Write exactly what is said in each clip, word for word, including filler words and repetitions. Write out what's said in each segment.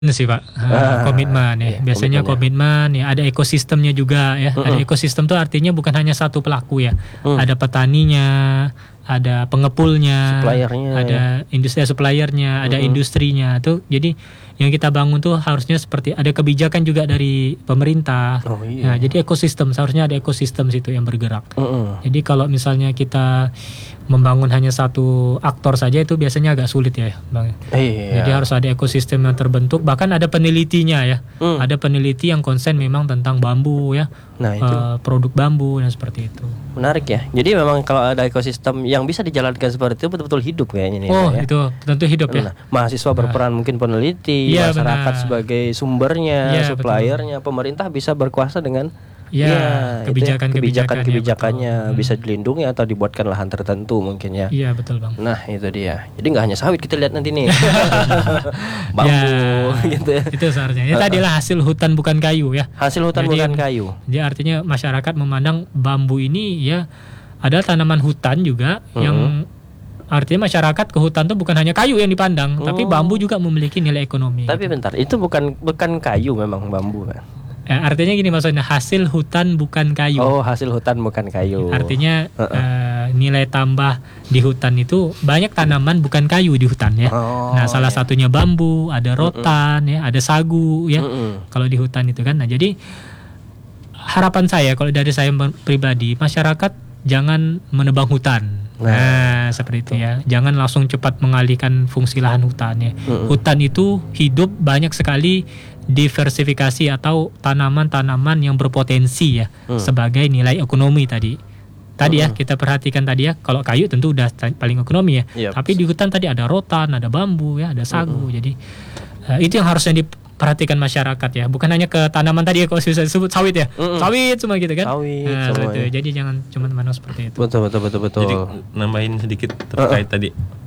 Ini sih Pak, uh, komitmen ya. Iya, Biasanya komitmen ya, ada ekosistemnya juga ya. Mm-mm. Ada ekosistem tuh artinya bukan hanya satu pelaku ya. Mm. Ada petaninya, ada pengepulnya, Suppliernya, ada industri suppliernya, ada Mm-mm. industrinya. Tuh jadi yang kita bangun tuh harusnya seperti ada kebijakan juga dari pemerintah. Oh, iya. Nah, jadi ekosistem seharusnya ada ekosistem situ yang bergerak. Mm-mm. Jadi kalau misalnya kita membangun hanya satu aktor saja itu biasanya agak sulit ya, Bang. Iya. Jadi harus ada ekosistem yang terbentuk, bahkan ada penelitinya ya. Mm. Ada peneliti yang konsen memang tentang bambu ya. Nah, itu eh, produk bambu dan seperti itu. menarik ya. Jadi memang kalau ada ekosistem yang bisa dijalankan seperti itu betul-betul hidup kayaknya nih. Oh, Pak, ya. itu tentu hidup ya. Nah, mahasiswa berperan mungkin peneliti, Iya, masyarakat benar. sebagai sumbernya, Iya, suppliernya, pemerintah bisa berkuasa dengan Ya, ya, kebijakan-kebijakannya, kebijakan-kebijakannya betul. bisa dilindungi atau dibuatkan lahan tertentu mungkin ya. Iya, betul Bang. Nah, itu dia. Jadi nggak hanya sawit kita lihat nanti nih. Bambu Ya, gitu ya. itu seharusnya. Ya tadilah hasil hutan bukan kayu ya. Hasil hutan Jadi- bukan kayu. Jadi artinya masyarakat memandang bambu ini ya ada tanaman hutan juga Mhm. yang artinya masyarakat ke hutan tuh bukan hanya kayu yang dipandang, tapi Oh. bambu juga memiliki nilai ekonomi. Tapi bentar, itu bukan bukan kayu memang bambu kan? Eh, artinya gini maksudnya hasil hutan bukan kayu. Oh, hasil hutan bukan kayu. Artinya Uh-uh. eh, nilai tambah di hutan itu banyak tanaman bukan kayu di hutan ya. Oh, nah, salah iya. satunya bambu, ada rotan ya, ada sagu ya. Mm-mm. Kalau di hutan itu kan. Nah, jadi harapan saya kalau dari saya pribadi, masyarakat jangan menebang hutan. Nah, Nah, seperti itu ya. Jangan langsung cepat mengalihkan fungsi lahan hutan ya. Mm-mm. Hutan itu hidup banyak sekali diversifikasi atau tanaman-tanaman yang berpotensi ya Mm. sebagai nilai ekonomi tadi. Tadi ya Mm-mm. kita perhatikan tadi ya, kalau kayu tentu udah ta- paling ekonomi ya. Yep. Tapi di hutan tadi ada rotan, ada bambu ya, ada sagu. Jadi eh, itu yang harusnya diperhatikan masyarakat ya. Bukan hanya ke tanaman tadi ya, kalau bisa disebut sawit ya. Mm-mm. Sawit semua gitu kan. Sawit Nah, semua seperti itu. ya. Jadi jangan cuma memandang seperti itu. Betul betul betul betul. Jadi nambahin sedikit terkait tadi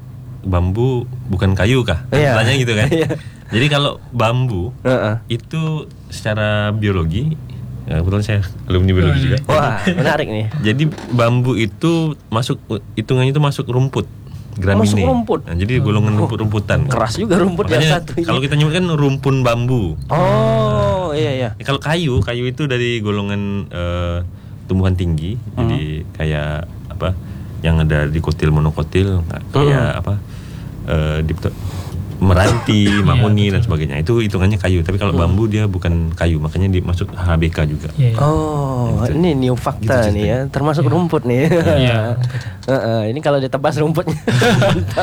bambu bukan kayu kah? Iya. Tanya gitu kan. Iya. Jadi kalau bambu Heeh. itu secara biologi, ya kebetulan saya alumni biologi juga. Wah, menarik nih. Jadi bambu itu masuk hitungannya itu masuk rumput gramine. Masuk rumput? Nah, jadi golongan rumput-rumputan. Keras juga rumput yang Makanya satu ini. kalau kita nyebut kan rumpun bambu. Oh, iya iya. Ya, kalau kayu, kayu itu dari golongan eh, tumbuhan tinggi. Jadi kayak apa? Yang ada di kotil monokotil, kayak apa? Eh, di meranti, mahoni dan sebagainya. Itu hitungannya kayu. Tapi kalau bambu dia bukan kayu, makanya dimasuk H B K juga. Iya, iya. Oh, Gitu. ini new fakta Gitu nih ya, termasuk rumput nih. Iya. Heeh, ini kalau ditebas rumputnya mental.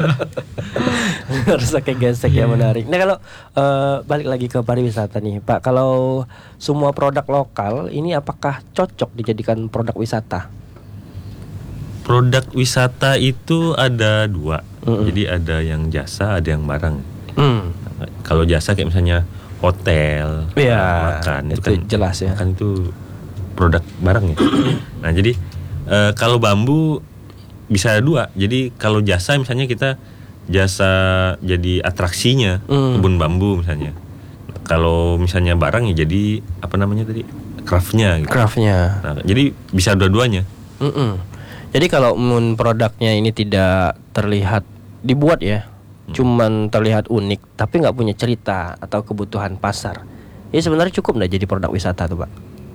Harus pakai gesek ya, menarik. Nah, kalau eh, balik lagi ke pariwisata nih, Pak. Kalau semua produk lokal ini apakah cocok dijadikan produk wisata? Produk wisata itu ada dua. Mm-mm. Jadi ada yang jasa, ada yang barang. Hmm. Kalau jasa kayak misalnya hotel, Iya, makan itu kan jelas ya. Makan itu produk barang ya. Nah, jadi eh, kalau bambu bisa dua. Jadi kalau jasa misalnya kita jasa jadi atraksinya Hmm. kebun bambu misalnya. Kalau misalnya barang ya jadi apa namanya tadi? Craftnya gitu. Craftnya. Nah, jadi bisa dua-duanya. Mm-mm. Jadi kalau mun produknya ini tidak terlihat dibuat ya, cuman terlihat unik, tapi nggak punya cerita atau kebutuhan pasar, ini sebenarnya cukup nggak jadi produk wisata tuh, Pak?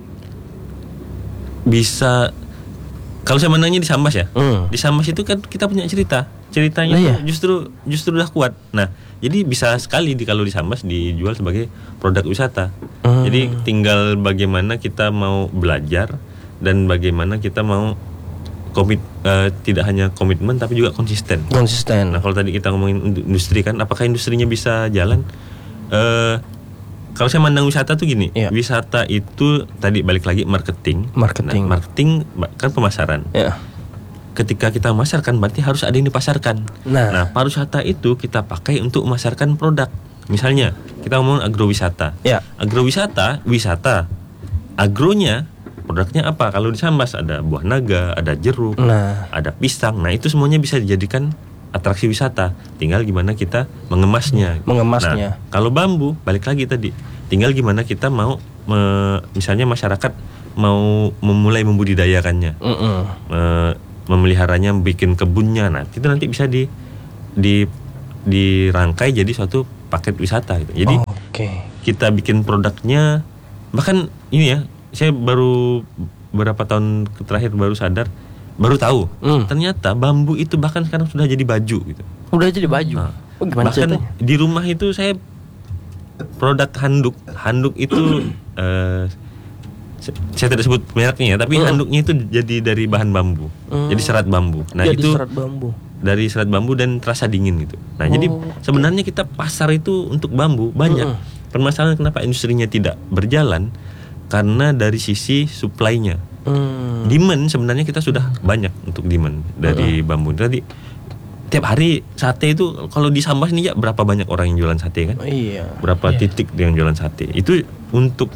Bisa. Kalau saya menangnya di Sambas ya. Hmm. Di Sambas itu kan kita punya cerita. Ceritanya Nah, tuh iya. justru justru udah kuat. Nah, jadi bisa sekali di kalau di Sambas dijual sebagai produk wisata. Hmm. Jadi tinggal bagaimana kita mau belajar dan bagaimana kita mau komit eh, tidak hanya komitmen tapi juga konsisten. Konsisten. Nah, kalau tadi kita ngomongin industri kan, apakah industrinya bisa jalan? Eh kalau saya mandang wisata tuh gini, Iya. wisata itu tadi balik lagi marketing. Marketing. Nah, marketing kan pemasaran. Ya. Ketika kita memasarkan berarti harus ada yang dipasarkan. Nah. Nah, pariwisata itu kita pakai untuk memasarkan produk. Misalnya, kita ngomong agrowisata. Ya. Agrowisata, wisata. Agronya produknya apa? Kalau di Sambas ada buah naga, ada jeruk, Nah. ada pisang. Nah, itu semuanya bisa dijadikan atraksi wisata. Tinggal gimana kita mengemasnya. Mengemasnya. Nah, kalau bambu, balik lagi tadi. Tinggal gimana kita mau me- misalnya masyarakat mau memulai membudidayakannya. Mm-mm. Me- memeliharanya, bikin kebunnya. Nah, itu nanti bisa di di dirangkai jadi suatu paket wisata gitu. Jadi Oh, Oke. kita bikin produknya, bahkan ini ya, saya baru beberapa tahun terakhir baru sadar, baru tahu Hmm. ternyata bambu itu bahkan sekarang sudah jadi baju gitu. Udah jadi baju. Nah, Oh, gimana bahkan ceritanya? di rumah itu saya produk handuk, handuk itu eh, se- saya tidak sebut mereknya ya, tapi Hmm. handuknya itu jadi dari bahan bambu, Hmm. jadi serat bambu. Nah Jadi itu serat bambu. dari serat bambu dan terasa dingin gitu. Nah jadi Oh, sebenarnya kita pasar itu untuk bambu banyak. Mm-mm. Permasalahan kenapa industrinya tidak berjalan karena dari sisi supply-nya. Hmm. Demand sebenarnya kita sudah banyak untuk demand dari bambu. Tadi tiap hari sate itu kalau di Sambas nih ya berapa banyak orang yang jualan sate kan? Iya. Berapa Iya. titik yang jualan sate. Itu untuk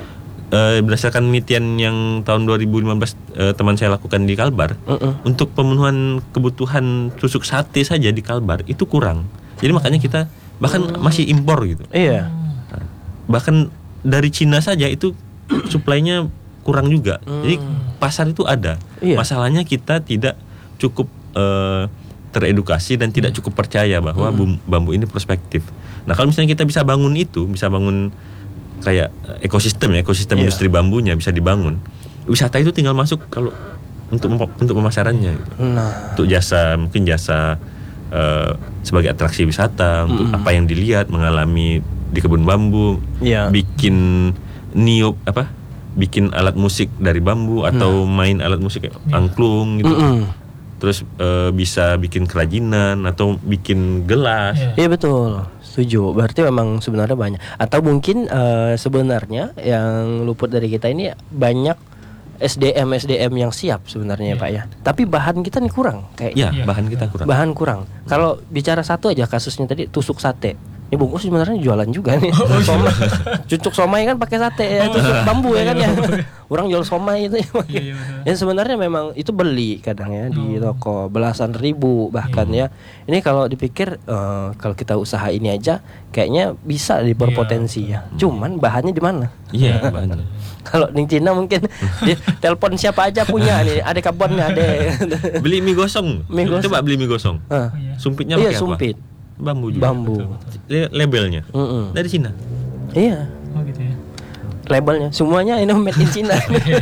eh, berdasarkan penelitian yang tahun dua ribu lima belas eh, teman saya lakukan di Kalbar, Mm-mm. untuk pemenuhan kebutuhan tusuk sate saja di Kalbar itu kurang. Jadi makanya kita bahkan masih impor gitu. Iya. Nah, bahkan dari Cina saja itu suplainya kurang juga. Jadi pasar itu ada. Iya. Masalahnya kita tidak cukup eh, teredukasi dan tidak cukup percaya bahwa bum- bambu ini prospektif. Nah kalau misalnya kita bisa bangun itu, bisa bangun kayak ekosistem ya, ekosistem Iya. industri bambunya bisa dibangun. Wisata itu tinggal masuk kalau untuk mem- untuk pemasarannya. Gitu. Nah. Untuk jasa, mungkin jasa eh, sebagai atraksi wisata, untuk apa yang dilihat, mengalami di kebun bambu, Iya. bikin niup apa, bikin alat musik dari bambu atau main alat musik kayak angklung gitu. Mm-mm. Terus eh, bisa bikin kerajinan atau bikin gelas. Iya. Iya betul, setuju. Berarti memang sebenarnya banyak. Atau mungkin eh, sebenarnya yang luput dari kita ini banyak S D M S D M yang siap sebenarnya ya Pak ya. Tapi bahan kita nih kurang kayak Ya, Iya. bahan kita kurang. bahan kurang. Kalau bicara satu aja kasusnya tadi tusuk sate. Ini bungkus sebenarnya jualan juga nih. Oh, iya. Somai. Cucuk somai kan pakai sate ya, tusuk bambu ya kan ya. Orang jual somai itu. Iya, iya, betul. Yang sebenarnya memang itu beli kadang ya di Oh. toko belasan ribu bahkan ya. Ini kalau dipikir eh, kalau kita usaha ini aja kayaknya bisa diperpotensi ya. Cuman bahannya di mana? Iya, bahannya. Kalau di Cina mungkin dia telepon siapa aja punya nih, ada kabonnya ada. Beli mie gosong. Mie gosong. Coba beli mie gosong. Hah. Iya. Sumpitnya Iya pakai apa? sumpit, Bambu juga. bambu. Le- Labelnya Mm-mm. dari Cina. Iya, Oh gitu ya. labelnya semuanya ini made in Cina.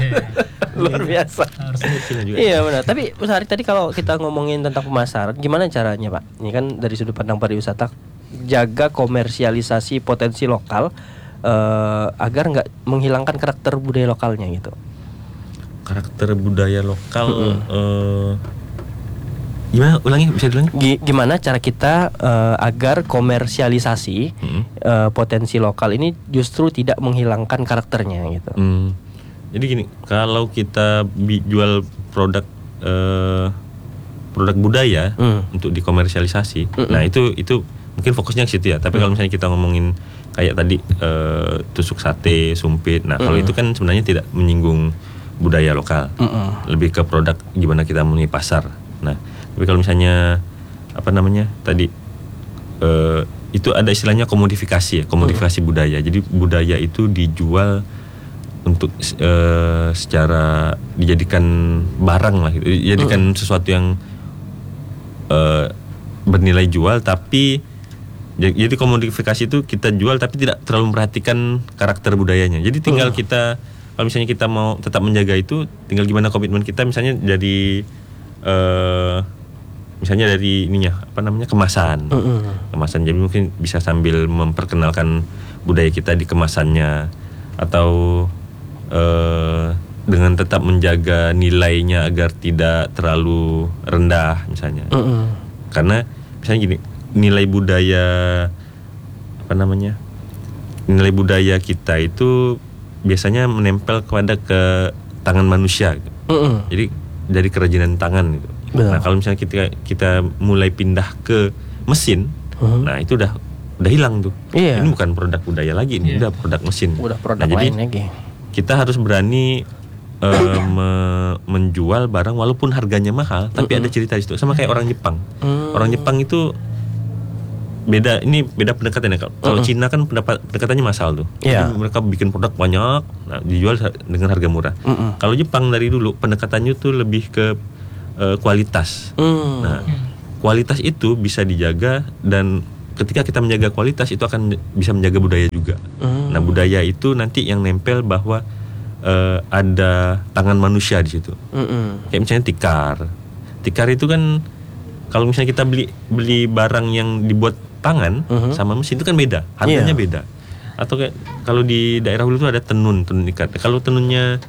Luar biasa. Harus Cina juga. Iya benar. Tapi Mas Hari tadi kalau kita ngomongin tentang pemasaran, gimana caranya Pak? Ini kan dari sudut pandang pariwisata, jaga komersialisasi potensi lokal eh, agar nggak menghilangkan karakter budaya lokalnya gitu. Karakter budaya lokal eh, gimana? Ulangi, bisa diulangi? Gi- Gimana cara kita eh, agar komersialisasi Mm-mm. eh, potensi lokal ini justru tidak menghilangkan karakternya gitu. Hmm. Jadi gini, kalau kita bi- jual produk eh, produk budaya Hmm. untuk dikomersialisasi, Mm-mm. nah itu itu mungkin fokusnya ke situ ya. Tapi kalau misalnya kita ngomongin kayak tadi eh, tusuk sate, sumpit, nah kalau Mm-mm. itu kan sebenarnya tidak menyinggung budaya lokal, Mm-mm. lebih ke produk gimana kita memenuhi pasar. Nah, tapi kalau misalnya apa namanya tadi eh, itu ada istilahnya komodifikasi ya, komodifikasi budaya. Jadi budaya itu dijual untuk eh, secara dijadikan barang lah, gitu. Dijadikan sesuatu yang eh, bernilai jual, tapi ja- jadi komodifikasi itu kita jual tapi tidak terlalu memperhatikan karakter budayanya. Jadi tinggal kita kalau misalnya kita mau tetap menjaga itu, tinggal gimana komitmen kita, misalnya dari eh, misalnya dari ininya apa namanya kemasan, Mm-mm. kemasan. Jadi mungkin bisa sambil memperkenalkan budaya kita di kemasannya, atau eh, dengan tetap menjaga nilainya agar tidak terlalu rendah misalnya. Mm-mm. Karena misalnya gini, nilai budaya apa namanya nilai budaya kita itu biasanya menempel kepada ke tangan manusia gitu. Mm-mm. Jadi dari kerajinan tangan gitu. Betul. Nah kalau misalnya kita kita mulai pindah ke mesin, Mhm. nah itu udah udah hilang tuh. Iya. Ini bukan produk budaya lagi, ini Iya. udah produk mesin. Udah produk Nah, jadi lain lagi. kita harus berani eh, me- menjual barang walaupun harganya mahal, tapi ada cerita di situ. Sama kayak orang Jepang. Mm. Orang Jepang itu beda, ini beda pendekatannya. Kalau kalau Cina kan pendapat pendekatannya massal tuh. Iya. Jadi mereka bikin produk banyak, nah, dijual sa- dengan harga murah. Mm-mm. Kalau Jepang dari dulu pendekatannya tuh lebih ke eh, kualitas. Mm. Nah, kualitas itu bisa dijaga, dan ketika kita menjaga kualitas itu akan bisa menjaga budaya juga. Hmm. Nah budaya itu nanti yang nempel bahwa uh, ada tangan manusia di situ. Hmm. Kayak misalnya tikar. Tikar itu kan kalau misalnya kita beli beli barang yang dibuat tangan hmm. sama mesin itu kan beda, harganya yeah. beda. Atau kayak kalau di daerah hulu itu ada tenun, tenun ikat. Kalau tenunnya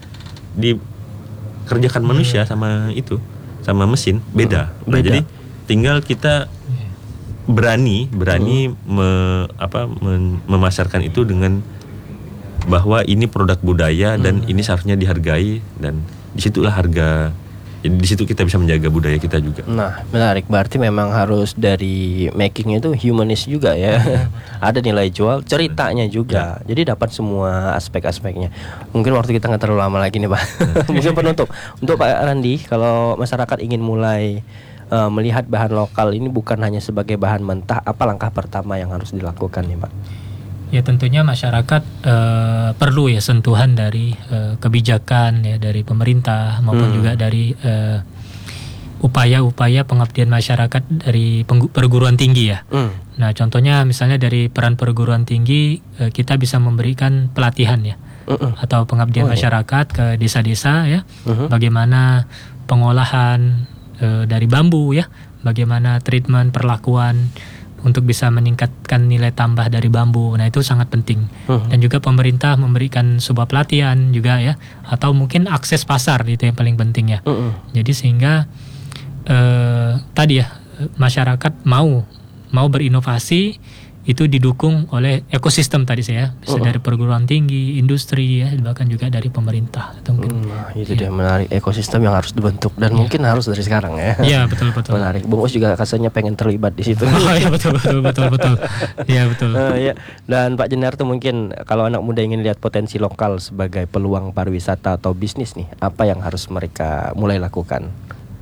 dikerjakan manusia sama itu, sama mesin beda. Hmm. Nah beda. Jadi tinggal kita berani, berani hmm. me, apa, mem, memasarkan itu dengan bahwa ini produk budaya dan hmm. ini seharusnya dihargai, dan disitulah harga. Jadi di situ kita bisa menjaga budaya kita juga. Nah, menarik. Berarti memang harus dari makingnya itu humanis juga ya. Ada nilai jual, ceritanya juga. Ya. Jadi dapat semua aspek-aspeknya. Mungkin waktu kita nggak terlalu lama lagi nih Pak. Mungkin penutup untuk Pak Randi, kalau masyarakat ingin mulai uh, melihat bahan lokal ini bukan hanya sebagai bahan mentah, apa langkah pertama yang harus dilakukan nih Pak? Ya tentunya masyarakat uh, perlu ya sentuhan dari uh, kebijakan ya dari pemerintah maupun hmm. juga dari uh, upaya-upaya pengabdian masyarakat dari penggu- perguruan tinggi ya. Hmm. Nah contohnya misalnya dari peran perguruan tinggi uh, kita bisa memberikan pelatihan ya uh-uh. atau pengabdian oh, masyarakat ya. Ke desa-desa ya. Uh-huh. Bagaimana pengolahan uh, dari bambu ya, bagaimana treatment perlakuan untuk bisa meningkatkan nilai tambah dari bambu. Nah itu sangat penting. Uh-huh. Dan juga pemerintah memberikan sebuah pelatihan juga ya, atau mungkin akses pasar itu yang paling penting ya. Uh-uh. Jadi sehingga eh, tadi ya masyarakat mau mau berinovasi itu didukung oleh ekosistem tadi saya bisa uh-uh. dari perguruan tinggi, industri ya, bahkan juga dari pemerintah. Atau mungkin nah, itu ya. Dia menarik, ekosistem yang harus dibentuk dan ya. Mungkin harus dari sekarang ya. Iya betul betul. Menarik. Bung Us juga rasanya pengen terlibat di situ. Oh iya betul betul betul betul. Iya betul. Uh, ya. Dan Pak Jenarto mungkin kalau anak muda ingin lihat potensi lokal sebagai peluang pariwisata atau bisnis nih, apa yang harus mereka mulai lakukan?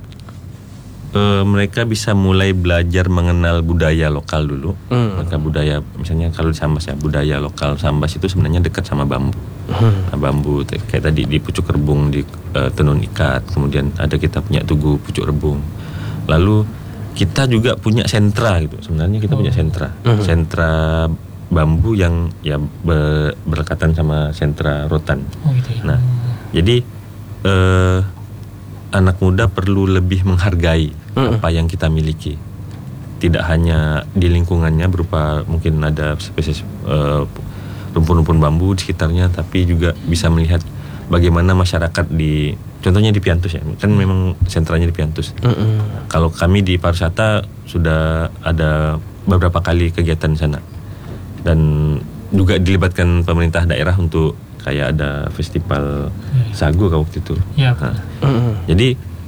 Uh, mereka bisa mulai belajar mengenal budaya lokal dulu. Hmm. Mereka budaya, misalnya kalau di Sambas ya, budaya lokal Sambas itu sebenarnya dekat sama bambu. Hmm. Nah, bambu kayak tadi di Pucuk Rebung, di uh, tenun ikat, kemudian ada kita punya Tugu Pucuk Rebung. Lalu kita juga punya sentra gitu. Sebenarnya kita oh. punya sentra, hmm. sentra bambu yang ya ber- berdekatan sama sentra rotan. Oh, gitu ya. Nah, jadi uh, anak muda perlu lebih menghargai mm. apa yang kita miliki. Tidak hanya di lingkungannya berupa mungkin ada spesies uh, rumpun-rumpun bambu di sekitarnya, tapi juga bisa melihat bagaimana masyarakat di, contohnya di Piantus ya, kan memang sentranya di Piantus. Mm-mm. Kalau kami di pariwisata sudah ada beberapa kali kegiatan di sana, dan juga dilibatkan pemerintah daerah untuk kayak ada festival sagu waktu itu. Ya. Nah, mm-hmm. Jadi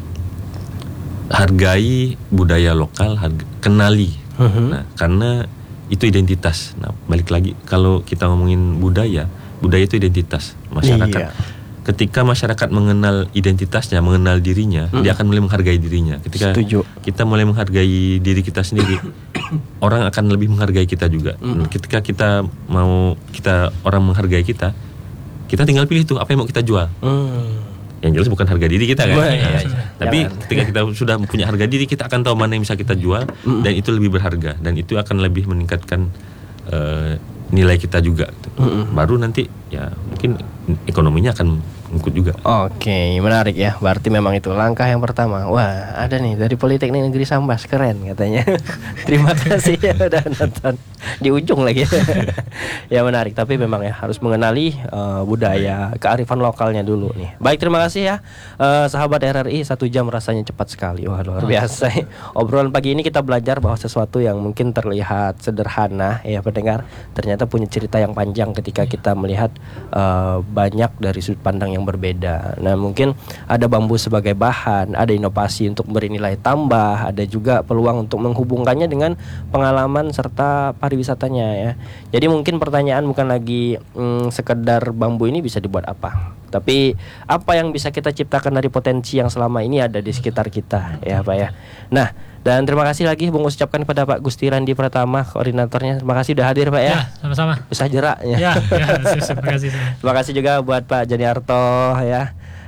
hargai budaya lokal, harga, kenali. Mm-hmm. Nah, karena itu identitas. Nah, balik lagi kalau kita ngomongin budaya, budaya itu identitas masyarakat. Iya. Ketika masyarakat mengenal identitasnya, mengenal dirinya, mm. dia akan mulai menghargai dirinya. Ketika Setuju. Kita mulai menghargai diri kita sendiri, orang akan lebih menghargai kita juga. Mm. Ketika kita mau kita orang menghargai kita, kita tinggal pilih tuh apa yang mau kita jual. Hmm. Yang jelas bukan harga diri kita kan. Wah, iya, iya. Tapi Jangan. ketika kita sudah punya harga diri, kita akan tahu mana yang bisa kita jual mm. dan itu lebih berharga, dan itu akan lebih meningkatkan uh, nilai kita juga. Mm-mm. Baru nanti ya mungkin ekonominya akan ikut juga. Oke, menarik ya. Berarti memang itu langkah yang pertama. Wah, ada nih dari Politeknik Negeri Sambas, keren katanya. Terima kasih ya udah nonton di ujung lagi. Ya menarik, tapi memang ya harus mengenali uh, budaya, kearifan lokalnya dulu nih. Baik, terima kasih ya uh, sahabat R R I, satu jam rasanya cepat sekali. Wah, luar biasa. Obrolan pagi ini kita belajar bahwa sesuatu yang mungkin terlihat sederhana ya pendengar, ternyata punya cerita yang panjang ketika kita melihat uh, banyak dari sudut pandang yang berbeda. Nah, mungkin ada bambu sebagai bahan, ada inovasi untuk beri nilai tambah, ada juga peluang untuk menghubungkannya dengan pengalaman serta pariwisatanya ya. Jadi mungkin pertanyaan bukan lagi hmm, sekedar bambu ini bisa dibuat apa, tapi apa yang bisa kita ciptakan dari potensi yang selama ini ada di sekitar kita ya Pak ya. Nah, dan terima kasih lagi Bung ucapkan kepada Pak Gusti Randi Pratama, koordinatornya. Terima kasih sudah hadir Pak ya. Ya, sama-sama. Bisa jerak ya. Ya, ya terima kasih. Terima kasih juga buat Pak Janiarto ya.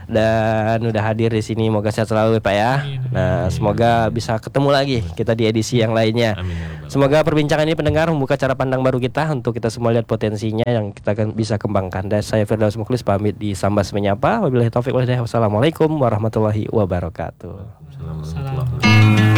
dan udah hadir di sini. Moga sehat selalu ya Pak ya. Nah, semoga bisa ketemu lagi kita di edisi yang lainnya. Amin ya rabbal Semoga perbincangan ini pendengar membuka cara pandang baru kita untuk kita semua lihat potensinya yang kita kan bisa kembangkan. Dan saya Firdaus Mukhlis pamit di Sambas Menyapa. Wabillahi taufiq wal hidayah. Wassalamualaikum warahmatullahi wabarakatuh. alamin.